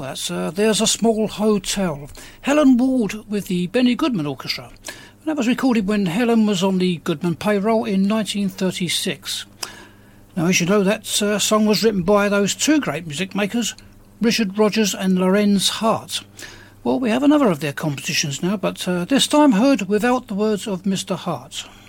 that's There's a Small Hotel. Helen Ward with the Benny Goodman Orchestra. And that was recorded when Helen was on the Goodman payroll in 1936. Now, as you know, that song was written by those two great music makers, Richard Rodgers and Lorenz Hart. Well, we have another of their compositions now, but this time heard without the words of Mr. Hart.